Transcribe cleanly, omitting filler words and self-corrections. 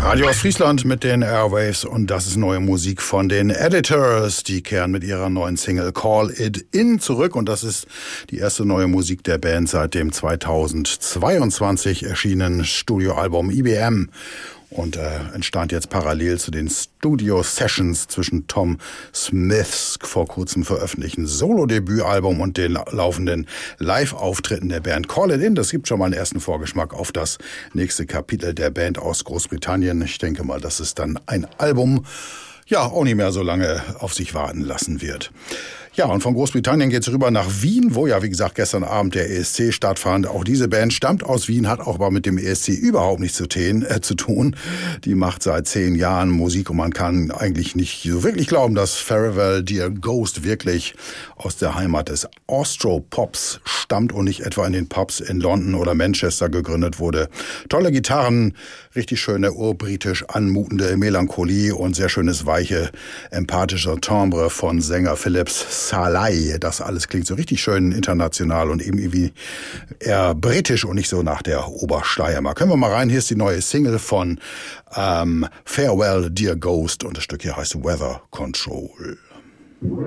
Radio aus Friesland mit den Airwaves und das ist neue Musik von den Editors. Die kehren mit ihrer neuen Single Call It In zurück und das ist die erste neue Musik der Band seit dem 2022 erschienenen Studioalbum IBM. Und entstand jetzt parallel zu den Studio-Sessions zwischen Tom Smiths vor kurzem veröffentlichten Solo-Debütalbum und den laufenden Live-Auftritten der Band Call It In. Das gibt schon mal einen ersten Vorgeschmack auf das nächste Kapitel der Band aus Großbritannien. Ich denke mal, dass es dann ein Album ja auch nicht mehr so lange auf sich warten lassen wird. Ja, und von Großbritannien geht's rüber nach Wien, wo ja, wie gesagt, gestern Abend der ESC stattfand. Auch diese Band stammt aus Wien, hat auch aber mit dem ESC überhaupt nichts zu tun. Die macht seit 10 Jahren Musik und man kann eigentlich nicht so wirklich glauben, dass Farival Dear Ghost wirklich aus der Heimat des Austro-Pops stammt und nicht etwa in den Pubs in London oder Manchester gegründet wurde. Tolle Gitarren, richtig schöne urbritisch anmutende Melancholie und sehr schönes weiche, empathischer Timbre von Sänger Philips Salai. Das alles klingt so richtig schön international und eben irgendwie eher britisch und nicht so nach der Obersteiermark. Können wir mal rein, hier ist die neue Single von Farewell Dear Ghost und das Stück hier heißt Weather Control.